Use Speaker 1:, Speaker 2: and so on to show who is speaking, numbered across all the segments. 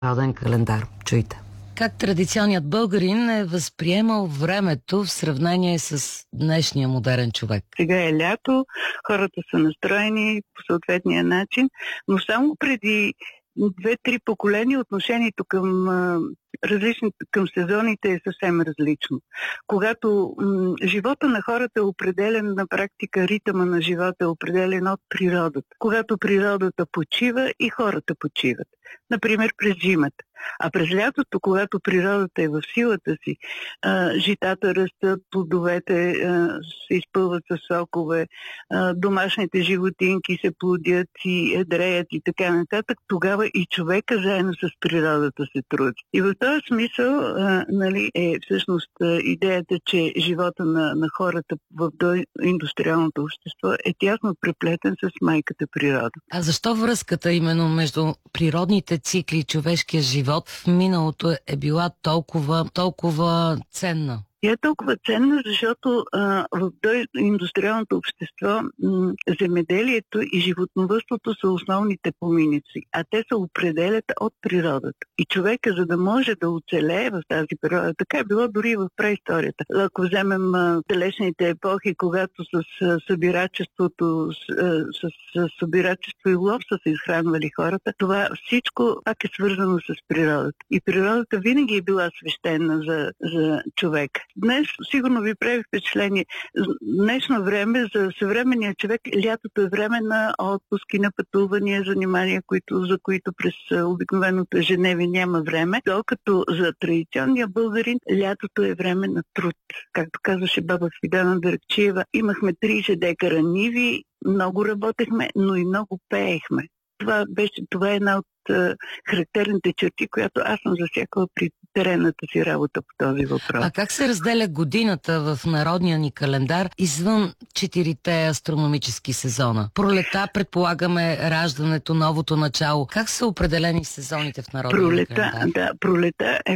Speaker 1: Роден календар. Чуйте. Как традиционният българин е възприемал времето в сравнение с днешния модерен човек?
Speaker 2: Сега е лято, хората са настроени по съответния начин, но само преди 2-3 поколения отношението към към сезоните е съвсем различно. Когато живота на хората е определен на практика, ритъма на живота е определен от природата. Когато природата почива и хората почиват. Например, през зимата. А през лятото, когато природата е в силата си, житата растат, плодовете се изпълват със сокове, домашните животинки се плодят и едреят и така нататък, тогава и човека заедно с природата се труди. И в този смисъл е всъщност идеята, че живота на хората в доиндустриалното общество е тясно преплетен с майката природа.
Speaker 1: А защо връзката именно между природните цикли и човешкия живот в миналото е била толкова ценна?
Speaker 2: Тя е толкова ценна, защото в доиндустриалното общество земеделието и животновъдството са основните поминъци, а те се определят от природата. И човека, за да може да оцелее в тази природа, така е било дори в преисторията. Ако вземем далечните епохи, когато с събирачество и лов са се изхранвали хората, това всичко пак е свързано с природата. И природата винаги е била свещена за човека. Днес сигурно ви прави впечатление. Днешно време за съвременния човек лятото е време на отпуски, на пътувания, занимания, за които през обикновеното ежедневие няма време, докато за традиционния българин лятото е време на труд. Както казваше баба Фидана Даракчиева, имахме 30 декара ниви, много работехме, но и много пеехме. Това е една от характерните черти, която аз съм засякала при теренната си работа по този въпрос.
Speaker 1: А как се разделя годината в народния ни календар извън 4-те астрономически сезона? Пролета, предполагаме, раждането, новото начало. Как са определени сезоните в народния календар?
Speaker 2: Да, пролета е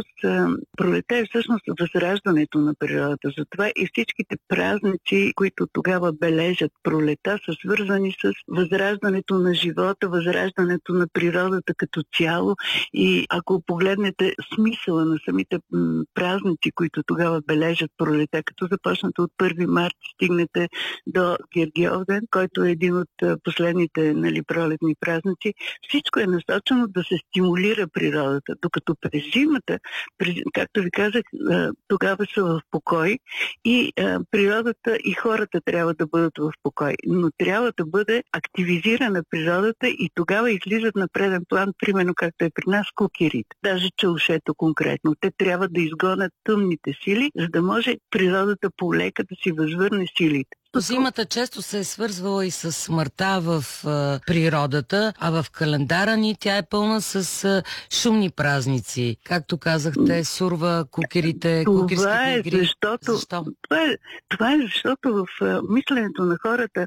Speaker 2: всъщност възраждането на природата. Затова и всичките празници, които тогава бележат пролета, са свързани с възраждането на живота, възраждането на природата като цяло. И ако погледнете смисъла на самите празници, които тогава бележат пролета, като започнете от 1 март, стигнете до Гергьовден, който е един от последните пролетни празници, всичко е насочено да се стимулира природата. Докато през зимата, както ви казах, тогава са в покой и природата и хората трябва да бъдат в покой. Но трябва да бъде активизирана природата и тогава излизат на преден план, примерно както е при нас кукерите. Даже чаушето конкретно. Те трябва да изгонят тъмните сили, за да може природата полека да си възвърне силите.
Speaker 1: Зимата често се е свързвала и с смъртта в природата, а в календара ни тя е пълна с шумни празници. Както казахте, сурва, кукерите, кукерските игри.
Speaker 2: Защо? Това е защото в мисленето на хората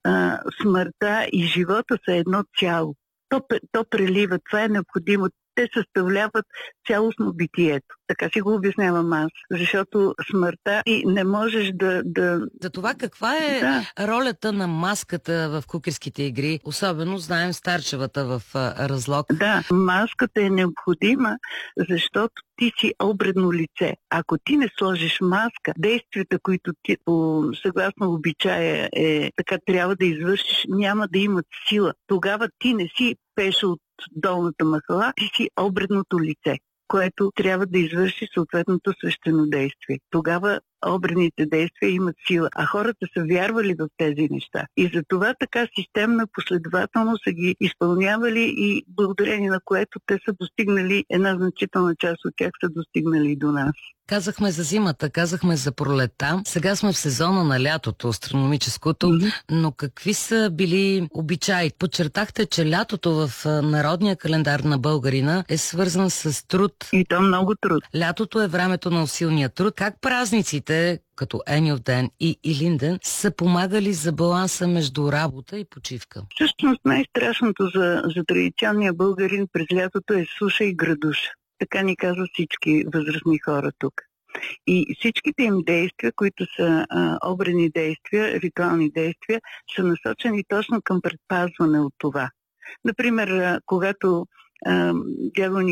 Speaker 2: смъртта и живота са едно цяло. То прелива, това е необходимо. Те съставляват цялостно битието. Така си го обяснявам аз. Защото смъртта и не можеш да...
Speaker 1: За това каква е ролята на маската в кукерските игри? Особено знаем Старчевата в Разлог.
Speaker 2: Да, маската е необходима, защото ти си обредно лице. Ако ти не сложиш маска, действията, които ти съгласно обичая така трябва да извършиш, няма да имат сила. Тогава ти не си пеша от долната махала, ти си обредното лице, което трябва да извърши съответното свещено действие. Тогава обредните действия имат сила, а хората са вярвали в тези неща. И за това така системно, последователно са ги изпълнявали и благодарение на което те са достигнали, една значителна част от тях са достигнали до нас.
Speaker 1: Казахме за зимата, казахме за пролета. Сега сме в сезона на лятото, астрономическото, но какви са били обичаи? Подчертахте, че лятото в народния календар на българина е свързан с труд.
Speaker 2: И то много труд.
Speaker 1: Лятото е времето на усилния труд. Как празниците, като Еньовден и Илинден, са помагали за баланса между работа и почивка?
Speaker 2: Всъщност най-страшното за традиционния българин през лятото е суша и градуша. Така ни казват всички възрастни хора тук. И всичките им действия, които са обредни действия, ритуални действия, са насочени точно към предпазване от това. Например, когато Дявол